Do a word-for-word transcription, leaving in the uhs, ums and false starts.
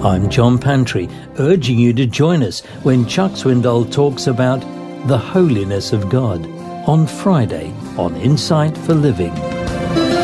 I'm John Pantry, urging you to join us when Chuck Swindoll talks about the holiness of God on Friday on Insight for Living.